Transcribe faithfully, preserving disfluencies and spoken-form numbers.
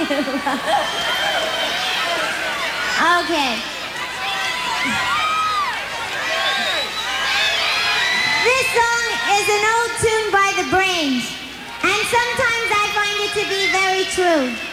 Okay. This song is an old tune by the Brains, and sometimes I find it to be very true.